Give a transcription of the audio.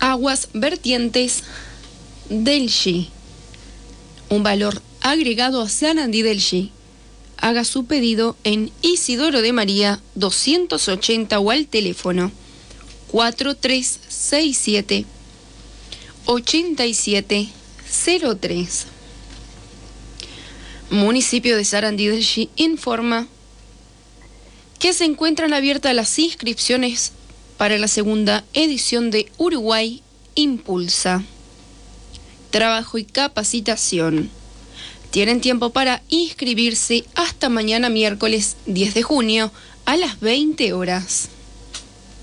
Aguas vertientes del Gi. Un valor agregado a Sarandí del Gi. Haga su pedido en Isidoro de María 280 o al teléfono 4367 8703. Municipio de Sarandí del Gi informa que se encuentran abiertas las inscripciones para la segunda edición de Uruguay Impulsa. Trabajo y capacitación. Tienen tiempo para inscribirse hasta mañana miércoles 10 de junio a las 20 horas.